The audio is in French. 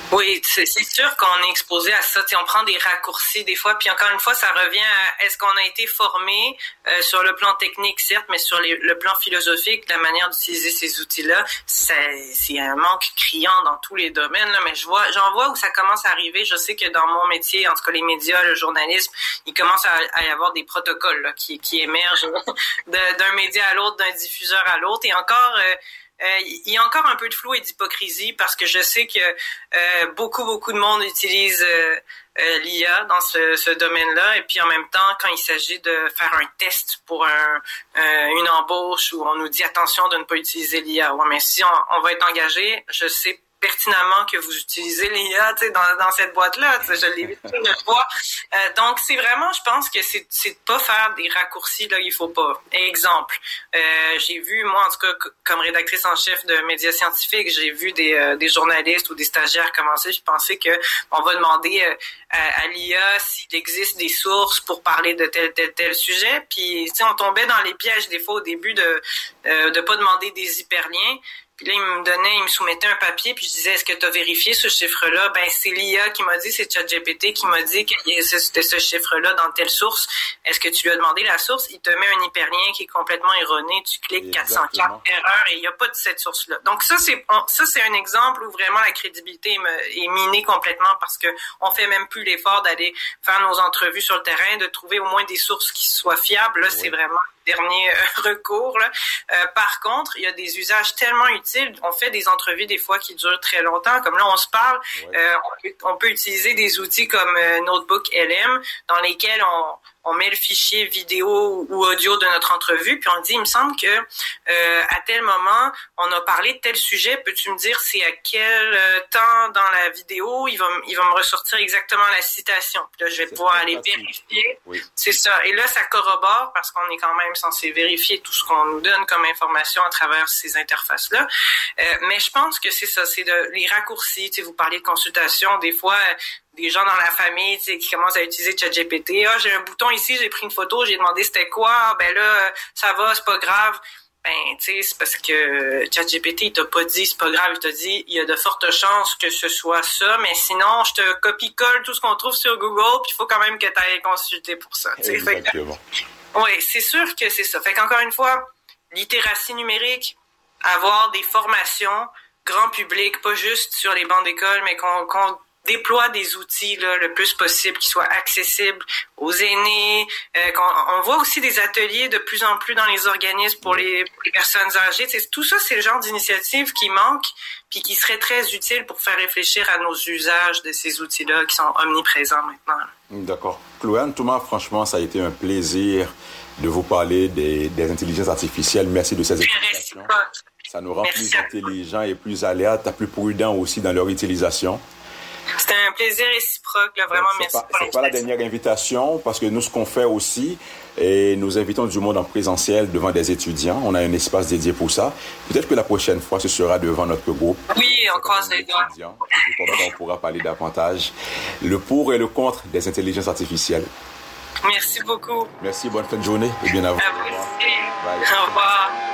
Oui, c'est sûr qu'on est exposé à ça. On prend des raccourcis des fois, puis encore une fois, ça revient à est-ce qu'on a été formé sur le plan technique, certes, mais sur le plan philosophique, la manière d'utiliser ces outils-là, c'est un manque criant dans tous les domaines. Là, mais j'en vois où ça commence à arriver. Je sais que dans mon métier, en tout cas les médias, le journalisme, il commence à y avoir des protocoles là, qui émergent d'un média à l'autre, d'un diffuseur à l'autre, et encore. Il y a encore un peu de flou et d'hypocrisie parce que je sais que beaucoup de monde utilise l'IA dans ce domaine-là, et puis en même temps, quand il s'agit de faire un test pour une embauche où on nous dit attention de ne pas utiliser l'IA. Ouais, mais si on va être engagé, je sais pertinemment que vous utilisez l'IA, tu sais, dans cette boîte-là, tu sais, je l'ai vu une fois. Donc, c'est vraiment, je pense que c'est de pas faire des raccourcis, là, il faut pas. Exemple, j'ai vu, moi, en tout cas, comme rédactrice en chef de médias scientifiques, j'ai vu des journalistes ou des stagiaires commencer, je pensais que on va demander à l'IA s'il existe des sources pour parler de tel sujet, puis, tu sais, on tombait dans les pièges, des fois, au début de pas demander des hyperliens. Puis là, il me soumettait un papier, puis je disais, est-ce que tu as vérifié ce chiffre-là? Ben, c'est l'IA qui m'a dit, c'est ChatGPT qui m'a dit que c'était ce chiffre-là dans telle source. Est-ce que tu lui as demandé la source? Il te met un hyperlien qui est complètement erroné. Tu cliques 404 erreurs et il n'y a pas de cette source-là. Donc ça, c'est un exemple où vraiment la crédibilité est minée complètement parce que on fait même plus l'effort d'aller faire nos entrevues sur le terrain, de trouver au moins des sources qui soient fiables. Là, c'est vraiment dernier recours. Là. Par contre, il y a des usages tellement utiles. On fait des entrevues des fois qui durent très longtemps. Comme là, on se parle. On peut utiliser des outils comme Notebook LM dans lesquels on met le fichier vidéo ou audio de notre entrevue, puis on dit, il me semble que à tel moment, on a parlé de tel sujet. Peux-tu me dire c'est à quel temps dans la vidéo il va me ressortir exactement la citation. Puis là, je vais pouvoir aller vérifier. Oui. C'est ça. Et là, ça corrobore parce qu'on est quand même censé vérifier tout ce qu'on nous donne comme information à travers ces interfaces-là. Mais je pense que c'est ça, c'est les raccourcis. Tu sais, vous parlez de consultation, des fois. Des gens dans la famille, tu sais, qui commencent à utiliser ChatGPT. Ah, j'ai un bouton ici, j'ai pris une photo, j'ai demandé c'était quoi. Ben là, ça va, c'est pas grave. Ben, tu sais, c'est parce que ChatGPT, il t'a pas dit c'est pas grave, il t'a dit il y a de fortes chances que ce soit ça, mais sinon, je te copie-colle tout ce qu'on trouve sur Google, puis il faut quand même que tu ailles consulter pour ça. Exactement. Oui, c'est sûr que c'est ça. Fait qu'encore une fois, littératie numérique, avoir des formations grand public, pas juste sur les bancs d'école, mais qu'on déploie des outils là, le plus possible qui soient accessibles aux aînés. On voit aussi des ateliers de plus en plus dans les organismes pour les personnes âgées. Tout ça, c'est le genre d'initiative qui manque puis qui serait très utile pour faire réfléchir à nos usages de ces outils-là qui sont omniprésents maintenant. D'accord. Chloé-Anne Thomas, franchement, ça a été un plaisir de vous parler des intelligences artificielles. Merci de ces explications. Ça nous rend plus intelligents et plus alertes, plus prudents aussi dans leur utilisation. C'était un plaisir réciproque, là, vraiment, merci pour l'invitation. C'est pas la dernière invitation, parce que nous, ce qu'on fait aussi, et nous invitons du monde en présentiel devant des étudiants. On a un espace dédié pour ça. Peut-être que la prochaine fois, ce sera devant notre groupe. Oui, on croise les doigts. Comme ça, on pourra parler davantage le pour et le contre des intelligences artificielles. Merci beaucoup. Merci, bonne fin de journée et bien à vous. À vous aussi. Bye. Au revoir.